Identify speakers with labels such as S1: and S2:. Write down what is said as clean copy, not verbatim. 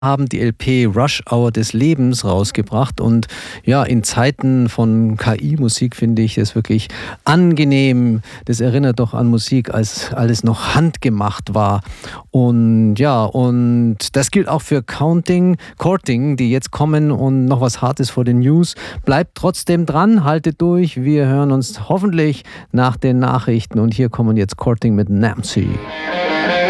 S1: haben die LP Rush Hour des Lebens rausgebracht und ja, in Zeiten von KI-Musik finde ich es wirklich angenehm. Das erinnert doch an Musik, als alles noch handgemacht war. Und ja, und das gilt auch für Courting, die jetzt kommen und noch was Hartes vor den News. Bleibt trotzdem dran, haltet durch. Wir hören uns hoffentlich nach den Nachrichten und hier kommen jetzt Courting mit Nancy.